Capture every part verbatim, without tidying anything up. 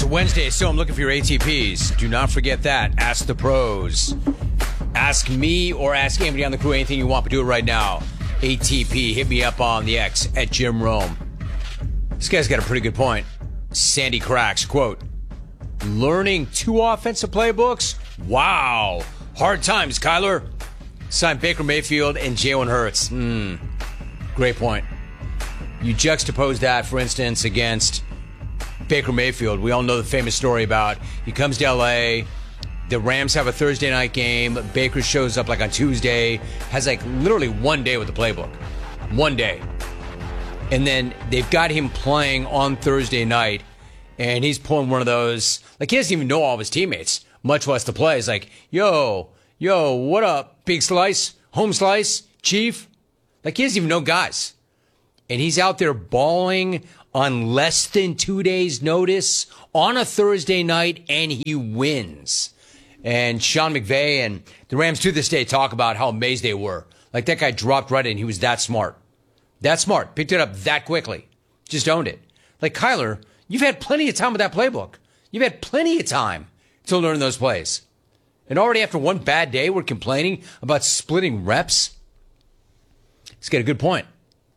Wednesday, so I'm looking for your A T Ps. Do not forget that. Ask the pros. Ask me or ask anybody on the crew anything you want, but do it right now. A T P, hit me up on the X at Jim Rome. This guy's got a pretty good point. Sandy Cracks, quote, learning two offensive playbooks? Wow. Hard times, Kyler. Signed Baker Mayfield and Jalen Hurts. Hmm. Great point. You juxtapose that, for instance, against Baker Mayfield. We all know the famous story about he comes to L A, the Rams have a Thursday night game, Baker shows up like on Tuesday, has like literally one day with the playbook. One day. And then they've got him playing on Thursday night, and he's pulling one of those, like he doesn't even know all of his teammates, much less the play. He's like, yo, yo, what up, Big Slice, Home Slice, Chief? Like he doesn't even know guys. And he's out there balling on less than two days' notice on a Thursday night, and he wins. And Sean McVay and the Rams to this day talk about how amazed they were. Like that guy dropped right in. He was that smart. That smart. Picked it up that quickly. Just owned it. Like Kyler, you've had plenty of time with that playbook. You've had plenty of time to learn those plays. And already after one bad day, we're complaining about splitting reps. He's got a good point.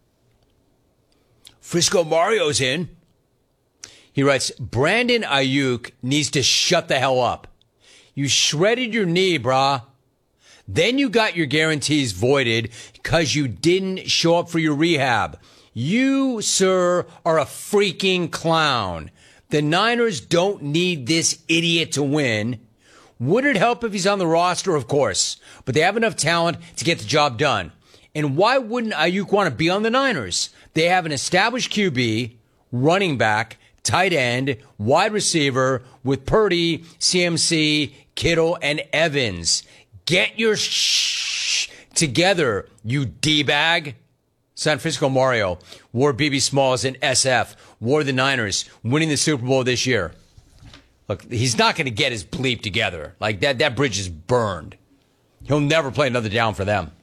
Frisco Mario's in. He writes, Brandon Ayuk needs to shut the hell up. You shredded your knee, brah. Then you got your guarantees voided because you didn't show up for your rehab. You, sir, are a freaking clown. The Niners don't need this idiot to win. Would it help if he's on the roster? Of course. But they have enough talent to get the job done. And why wouldn't Ayuk want to be on the Niners? They have an established Q B, running back, tight end, wide receiver with Purdy, C M C, Kittle, and Evans. Get your shh together, you D-bag. San Francisco Mario wore B B Smalls in S F, wore the Niners, winning the Super Bowl this year. Look, he's not going to get his bleep together. Like that, that bridge is burned. He'll never play another down for them.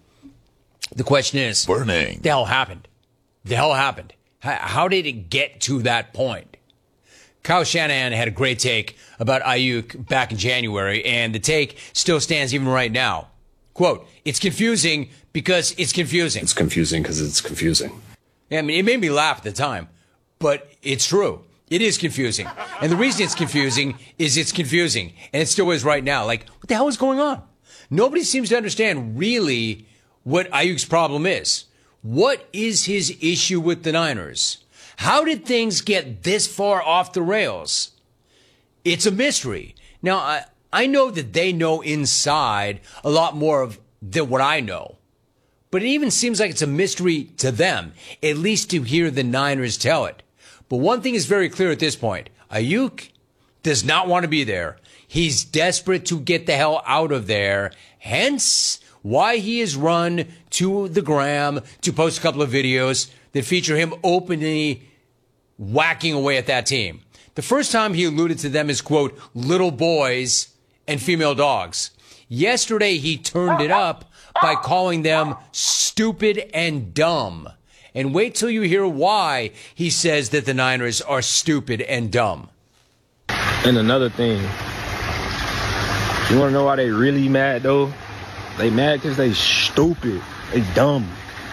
The question is, burning. What the hell happened? The hell happened? How, how did it get to that point? Kyle Shanahan had a great take about Ayuk back in January, and the take still stands even right now. Quote, it's confusing because it's confusing. It's confusing because it's confusing. Yeah, I mean, it made me laugh at the time, but it's true. It is confusing. And the reason it's confusing is it's confusing, and it still is right now. Like, what the hell is going on? Nobody seems to understand really what Ayuk's problem is. What is his issue with the Niners? How did things get this far off the rails? It's a mystery. Now, I, I know that they know inside a lot more of than what I know. But it even seems like it's a mystery to them, at least to hear the Niners tell it. But one thing is very clear at this point. Ayuk does not want to be there. He's desperate to get the hell out of there. Hence, why he has run to the gram to post a couple of videos that feature him openly whacking away at that team. The first time he alluded to them as, quote, little boys and female dogs. Yesterday, he turned it up by calling them stupid and dumb. And wait till you hear why he says that the Niners are stupid and dumb. And another thing, you want to know why they really mad, though? They mad because they stupid. They dumb.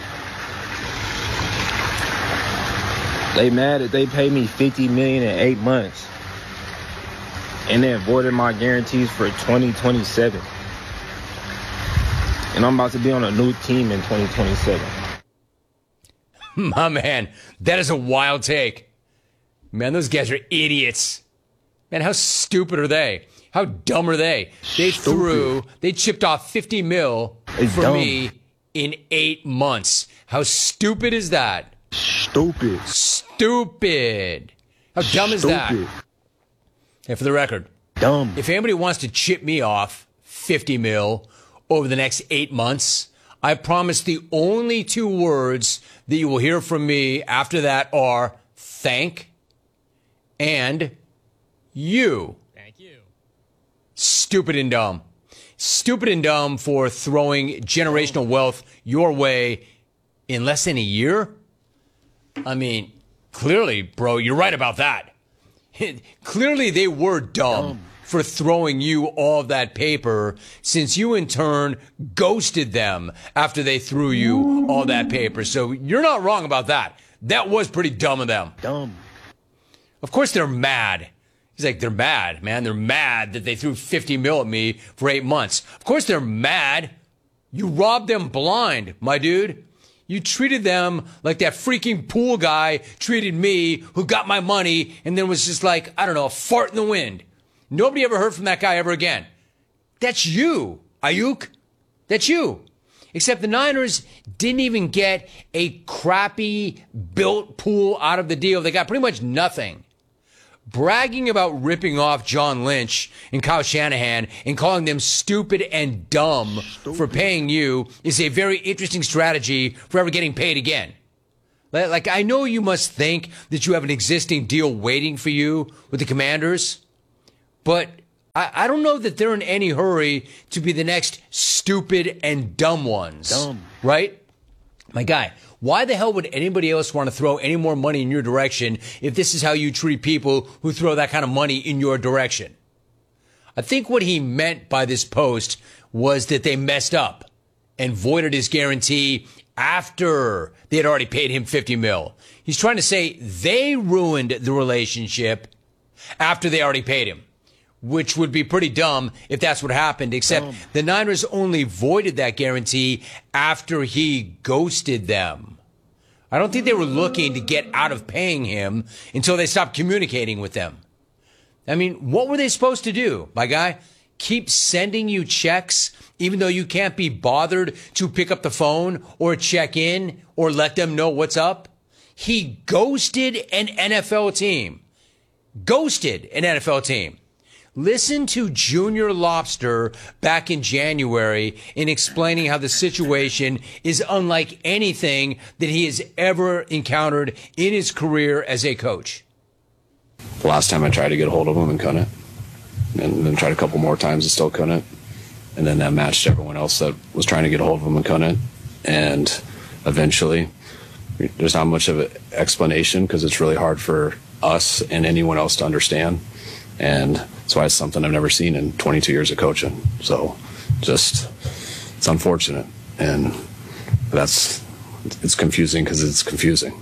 They mad that they paid me fifty million dollars in eight months. And they avoided my guarantees for twenty twenty-seven. And I'm about to be on a new team in twenty twenty-seven. My man, that is a wild take. Man, those guys are idiots. Man, how stupid are they? How dumb are they? They Stupid. threw, they chipped off fifty mil It's for dumb. me in eight months. How stupid is that? Stupid. Stupid. How dumb is that? Stupid. And for the record, Dumb. if anybody wants to chip me off fifty mil over the next eight months, I promise the only two words that you will hear from me after that are thank and you. Thank you. Stupid and dumb. Stupid and dumb for throwing generational wealth your way in less than a year? I mean, clearly, bro, you're right about that. Clearly they were dumb, dumb for throwing you all of that paper, since you in turn ghosted them after they threw you all that paper. So you're not wrong about that. That was pretty dumb of them. Dumb. Of course they're mad. He's like, they're mad, man. They're mad that they threw fifty mil at me for eight months. Of course they're mad. You robbed them blind, my dude. You treated them like that freaking pool guy treated me, who got my money and then was just like, I don't know, a fart in the wind. Nobody ever heard from that guy ever again. That's you, Ayuk. That's you. Except the Niners didn't even get a crappy built pool out of the deal. They got pretty much nothing. Bragging about ripping off John Lynch and Kyle Shanahan and calling them stupid and dumb stupid. for paying you is a very interesting strategy for ever getting paid again. Like, I know you must think that you have an existing deal waiting for you with the Commanders, but I, I don't know that they're in any hurry to be the next stupid and dumb ones. Dumb. Right? My guy, why the hell would anybody else want to throw any more money in your direction if this is how you treat people who throw that kind of money in your direction? I think what he meant by this post was that they messed up and voided his guarantee after they had already paid him fifty mil. He's trying to say they ruined the relationship after they already paid him, which would be pretty dumb if that's what happened, except dumb. The Niners only voided that guarantee after he ghosted them. I don't think they were looking to get out of paying him until they stopped communicating with them. I mean, what were they supposed to do, my guy? Keep sending you checks even though you can't be bothered to pick up the phone or check in or let them know what's up? He ghosted an N F L team. Ghosted an N F L team. Listen to Junior Lobster back in January in explaining how the situation is unlike anything that he has ever encountered in his career as a coach. The last time I tried to get a hold of him and couldn't. And then tried a couple more times and still couldn't. And then that matched everyone else that was trying to get a hold of him and couldn't. And eventually, there's not much of an explanation because it's really hard for us and anyone else to understand. And that's why it's something I've never seen in twenty-two years of coaching. So just, it's unfortunate. And that's, it's confusing because it's confusing.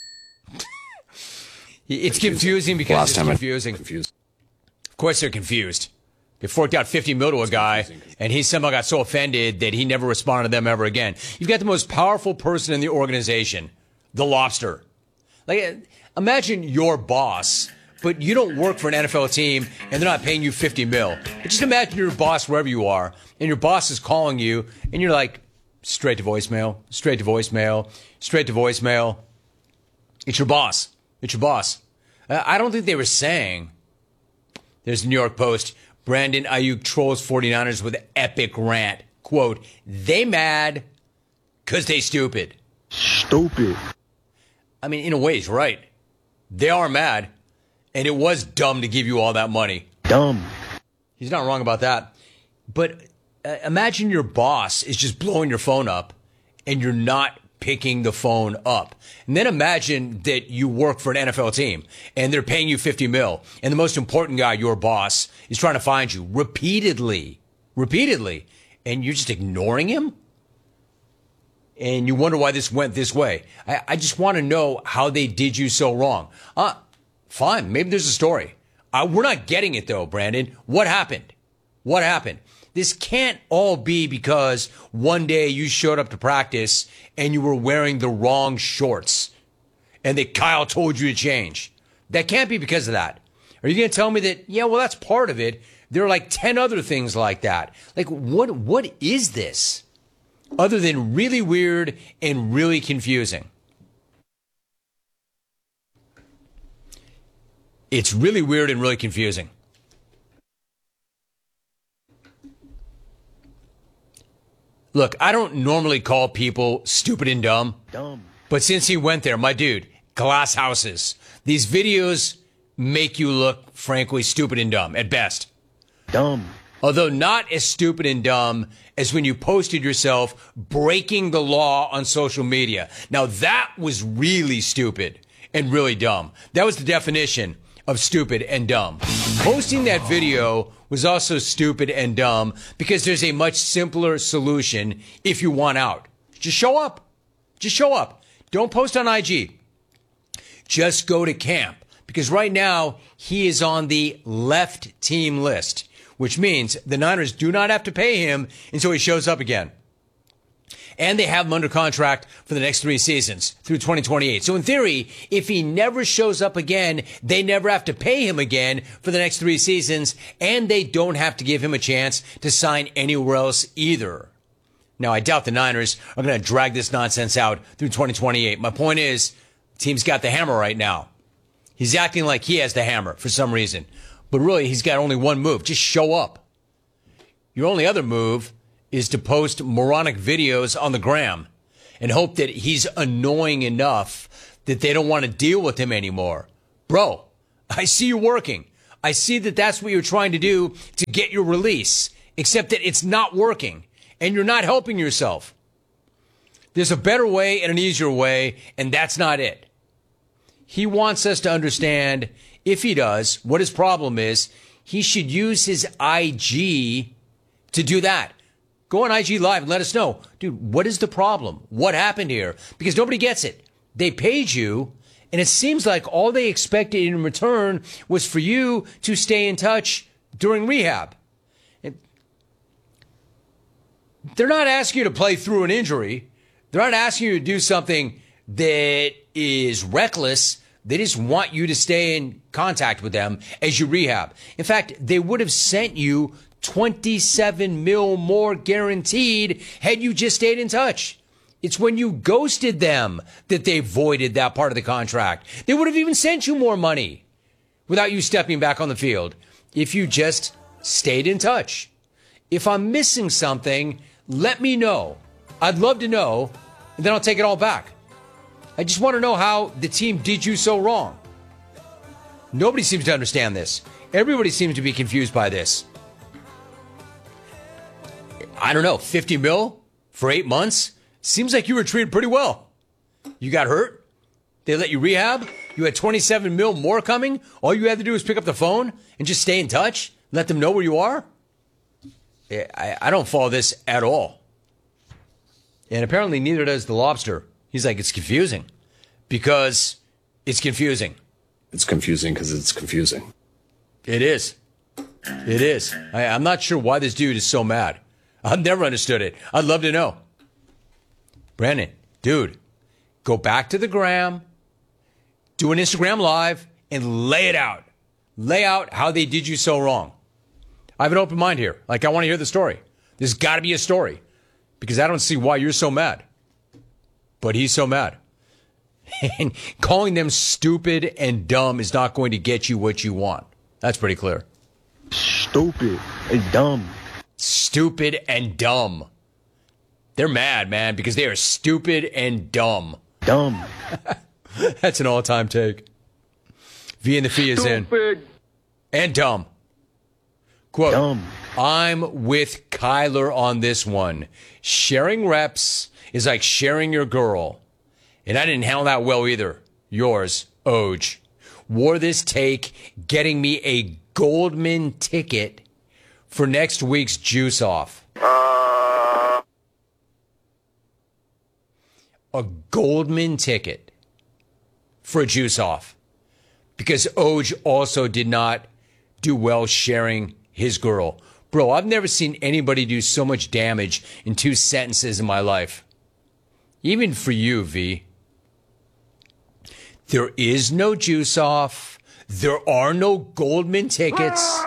It's confusing because Last it's time confusing. confused. Of course they're confused. They forked out fifty mil to a guy, and he somehow got so offended that he never responded to them ever again. You've got the most powerful person in the organization, the Lobster. Like, imagine your boss, but you don't work for an N F L team, and they're not paying you fifty mil. But just imagine you're a boss wherever you are, and your boss is calling you, and you're like, straight to voicemail, straight to voicemail, straight to voicemail. It's your boss. It's your boss. I don't think they were saying, there's the New York Post, Brandon Ayuk trolls 49ers with epic rant. Quote, they mad because they stupid. Stupid. I mean, in a way, he's right. They are mad, and it was dumb to give you all that money. Dumb. He's not wrong about that. But uh, imagine your boss is just blowing your phone up, and you're not picking the phone up. And then imagine that you work for an N F L team and they're paying you fifty mil. And the most important guy, your boss, is trying to find you repeatedly, repeatedly. And you're just ignoring him. And you wonder why this went this way. I, I just want to know how they did you so wrong. Uh, fine. Maybe there's a story. Uh, we're not getting it though, Brandon. What happened? What happened? This can't all be because one day you showed up to practice and you were wearing the wrong shorts and that Kyle told you to change. That can't be because of that. Are you going to tell me that, yeah, well, that's part of it. There are like ten other things like that. Like, what? what is this other than really weird and really confusing? It's really weird and really confusing. Look, I don't normally call people stupid and dumb. Dumb. But since he went there, my dude, glass houses. These videos make you look, frankly, stupid and dumb at best. Dumb. Although not as stupid and dumb as when you posted yourself breaking the law on social media. Now that was really stupid and really dumb. That was the definition of stupid and dumb. Posting that video was also stupid and dumb because there's a much simpler solution if you want out. Just show up. Just show up. Don't post on I G. Just go to camp because right now he is on the left team list, which means the Niners do not have to pay him until he shows up again. And they have him under contract for the next three seasons through twenty twenty-eight. So in theory, if he never shows up again, they never have to pay him again for the next three seasons, and they don't have to give him a chance to sign anywhere else either. Now, I doubt the Niners are going to drag this nonsense out through twenty twenty-eight. My point is, the team's got the hammer right now. He's acting like he has the hammer for some reason. But really, he's got only one move. Just show up. Your only other move is to post moronic videos on the gram and hope that he's annoying enough that they don't want to deal with him anymore. Bro, I see you working. I see that that's what you're trying to do to get your release, except that it's not working and you're not helping yourself. There's a better way and an easier way, and that's not it. He wants us to understand, if he does, what his problem is. He should use his I G to do that. Go on I G Live and let us know. Dude, what is the problem? What happened here? Because nobody gets it. They paid you, and it seems like all they expected in return was for you to stay in touch during rehab. And they're not asking you to play through an injury. They're not asking you to do something that is reckless. They just want you to stay in contact with them as you rehab. In fact, they would have sent you twenty-seven mil more guaranteed had you just stayed in touch. It's when you ghosted them that they voided that part of the contract. They would have even sent you more money without you stepping back on the field if you just stayed in touch. If I'm missing something, let me know. I'd love to know, and then I'll take it all back. I just want to know how the team did you so wrong. Nobody seems to understand this. Everybody seems to be confused by this. I don't know, fifty mil for eight months? Seems like you were treated pretty well. You got hurt? They let you rehab? You had twenty-seven mil more coming? All you had to do was pick up the phone and just stay in touch? Let them know where you are? I, I don't follow this at all. And apparently neither does the lobster. He's like, it's confusing. Because it's confusing. It's confusing because it's confusing. It is. It is. I, I'm not sure why this dude is so mad. I've never understood it. I'd love to know. Brandon, dude, go back to the gram, do an Instagram Live, and lay it out. Lay out how they did you so wrong. I have an open mind here. Like, I want to hear the story. There's got to be a story. Because I don't see why you're so mad. But he's so mad. And calling them stupid and dumb is not going to get you what you want. That's pretty clear. Stupid and dumb. Stupid and dumb. They're mad, man, because they are stupid and dumb. Dumb. That's an all-time take. V and the Fee is in. Stupid. And dumb. Quote, Dumb. I'm with Kyler on this one. Sharing reps is like sharing your girl. And I didn't handle that well either. Yours, Oj. Wore this take, getting me a Goldman ticket for next week's Juice Off. Uh... A Goldman ticket for a Juice Off. Because Oj also did not do well sharing his girl. Bro, I've never seen anybody do so much damage in two sentences in my life. Even for you, V. There is no Juice Off. There are no Goldman tickets.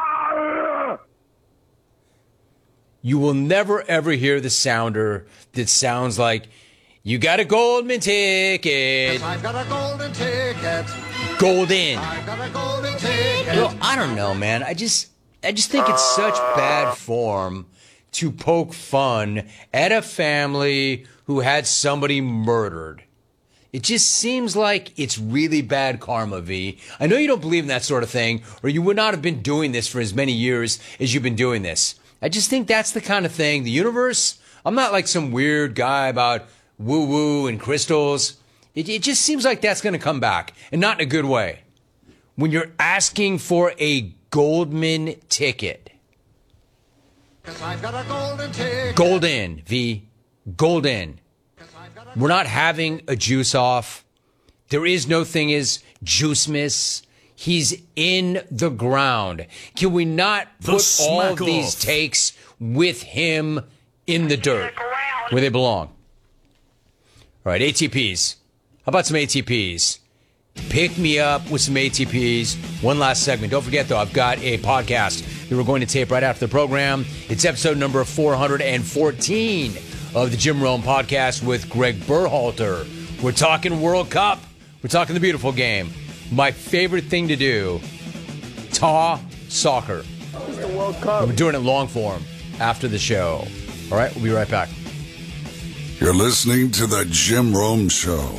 You will never, ever hear the sounder that sounds like, you got a Goldman ticket. Yes, I've got a golden ticket. Golden. I've got a golden ticket. Well, I don't know, man. I just, I just think it's such bad form to poke fun at a family who had somebody murdered. It just seems like it's really bad karma, V. I know you don't believe in that sort of thing, or you would not have been doing this for as many years as you've been doing this. I just think that's the kind of thing. The universe, I'm not like some weird guy about woo-woo and crystals. It, it just seems like that's going to come back, and not in a good way. when you're asking for a Goldman ticket. 'Cause I've got a golden ticket. Golden, V. Golden. We're not having a juice off. There is no thing as juice miss. He's in the ground. Can we not The put all of smack these off. takes with him in the dirt where they belong? All right, A T Ps. How about some A T Ps? Pick me up with some A T Ps. One last segment. Don't forget, though, I've got a podcast that we're going to tape right after the program. It's episode number four hundred fourteen of the Jim Rome podcast with Greg Berhalter. We're talking World Cup. We're talking the beautiful game. My favorite thing to do, Taw Soccer. It's the World Cup. We're doing it long form after the show. All right, we'll be right back. You're listening to the Jim Rome Show.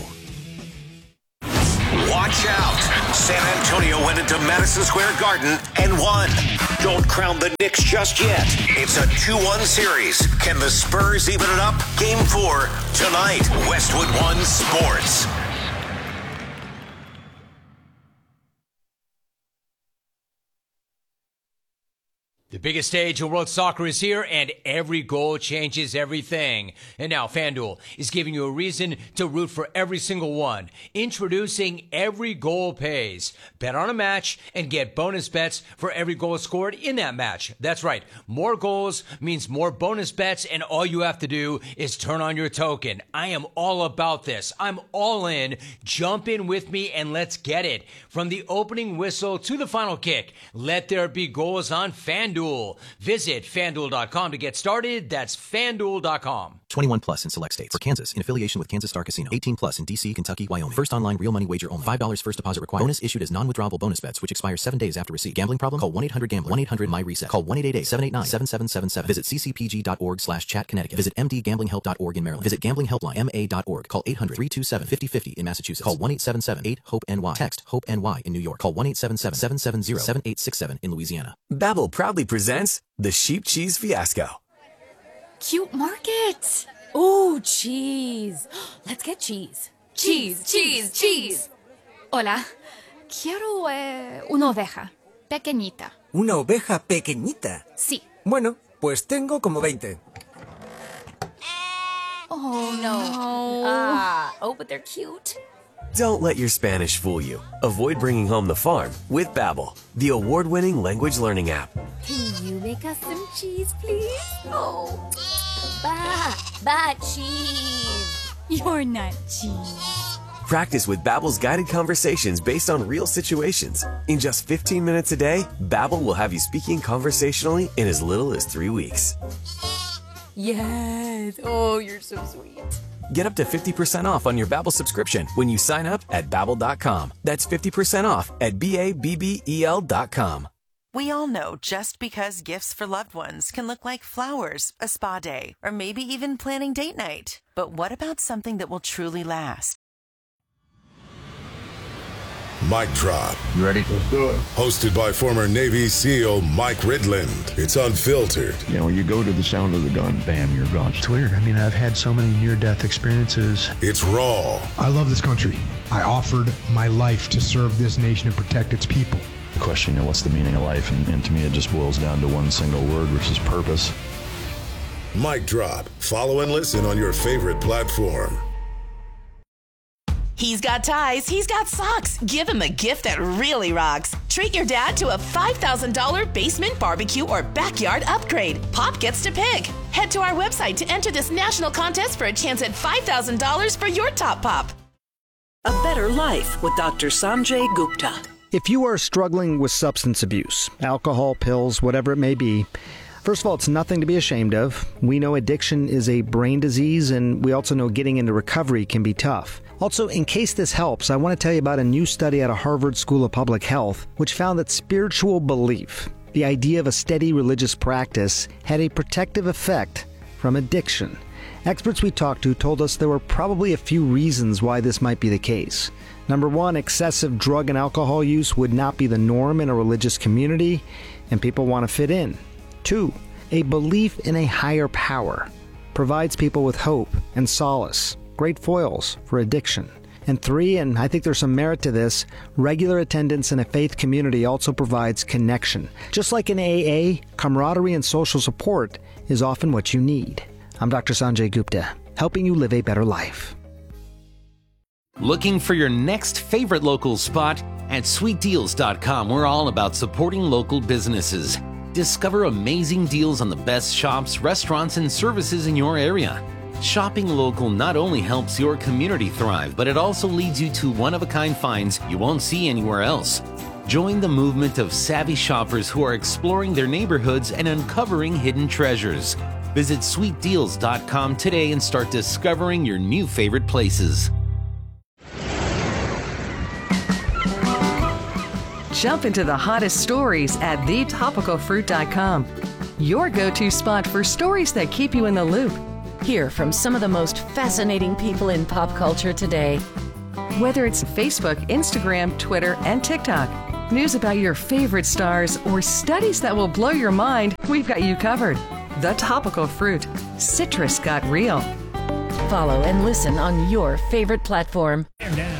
Watch out. San Antonio went into Madison Square Garden and won. Don't crown the Knicks just yet. It's a two one series. Can the Spurs even it up? Game four tonight. Westwood One Sports. The biggest stage in world soccer is here, and every goal changes everything. And now FanDuel is giving you a reason to root for every single one. Introducing Every Goal Pays. Bet on a match and get bonus bets for every goal scored in that match. That's right. More goals means more bonus bets, and all you have to do is turn on your token. I am all about this. I'm all in. Jump in with me and let's get it. From the opening whistle to the final kick, let there be goals on FanDuel. Visit FanDuel dot com to get started. That's FanDuel dot com. twenty-one plus in select states. For Kansas, in affiliation with Kansas Star Casino. eighteen plus in D C, Kentucky, Wyoming. First online real money wager only. five dollars first deposit required. Bonus issued as non-withdrawable bonus bets, which expire seven days after receipt. Gambling problem? Call one eight hundred gambler. one eight hundred my reset. Call one eight eight eight, seven eight nine, seven seven seven seven. Visit c c p g dot org slash chat Connecticut. Visit m d gambling help dot org in Maryland. Visit gambling helpline m a dot org. Call eight hundred, three two seven, five oh five oh in Massachusetts. Call one eight seven seven, eight, hope N Y. Text HOPE-NY in New York. Call one eight seven seven, seven seven zero, seven eight six seven in Louisiana. Babbel proudly presents the Sheep Cheese Fiasco. Cute market. Ooh, cheese. Let's get cheese. Cheese, cheese, cheese. Hola. Quiero eh, una oveja. Pequeñita. ¿Una oveja pequeñita? Sí. Bueno, pues tengo como veinte. Oh, no. Ah, oh, but they're cute. Don't let your Spanish fool you. Avoid bringing home the farm with Babbel, the award-winning language learning app. Can you make us some cheese, please? Oh, ba, ba cheese. You're not cheese. Practice with Babbel's guided conversations based on real situations. In just fifteen minutes a day, Babbel will have you speaking conversationally in as little as three weeks. Yes. Oh, you're so sweet. Get up to fifty percent off on your Babbel subscription when you sign up at babbel dot com. That's fifty percent off at B A B B E L dot com. We all know just because gifts for loved ones can look like flowers, a spa day, or maybe even planning date night. But what about something that will truly last? Mic Drop. You ready? Let's do it. Hosted by former Navy SEAL Mike Ridland. It's unfiltered. You know, when you go to the sound of the gun, bam, you're gone. It's weird. I mean, I've had so many near-death experiences. It's raw. I love this country. I offered my life to serve this nation and protect its people. The question, you know, what's the meaning of life? And, and to me, it just boils down to one single word, which is purpose. Mic Drop. Follow and listen on your favorite platform. He's got ties, he's got socks. Give him a gift that really rocks. Treat your dad to a five thousand dollars basement barbecue or backyard upgrade. Pop gets to pick. Head to our website to enter this national contest for a chance at five thousand dollars for your top pop. A Better Life with Doctor Sanjay Gupta. If you are struggling with substance abuse, alcohol, pills, whatever it may be, first of all, it's nothing to be ashamed of. We know addiction is a brain disease, and we also know getting into recovery can be tough. Also, in case this helps, I want to tell you about a new study out of Harvard School of Public Health, which found that spiritual belief, the idea of a steady religious practice, had a protective effect from addiction. Experts we talked to told us there were probably a few reasons why this might be the case. Number one, excessive drug and alcohol use would not be the norm in a religious community, and people want to fit in. Two, a belief in a higher power provides people with hope and solace, great foils for addiction. And three, and I think there's some merit to this, regular attendance in a faith community also provides connection. Just like in A A, camaraderie and social support is often what you need. I'm Doctor Sanjay Gupta, helping you live a better life. Looking for your next favorite local spot? At sweet deals dot com, we're all about supporting local businesses. Discover amazing deals on the best shops, restaurants, and services in your area. Shopping local not only helps your community thrive, but it also leads you to one-of-a-kind finds you won't see anywhere else. Join the movement of savvy shoppers who are exploring their neighborhoods and uncovering hidden treasures. Visit sweet deals dot com today and start discovering your new favorite places. Jump into the hottest stories at the topical fruit dot com. Your go-to spot for stories that keep you in the loop. Hear from some of the most fascinating people in pop culture today. Whether it's Facebook, Instagram, Twitter, and TikTok, news about your favorite stars, or studies that will blow your mind, we've got you covered. The Topical Fruit. Citrus got real. Follow and listen on your favorite platform. Down.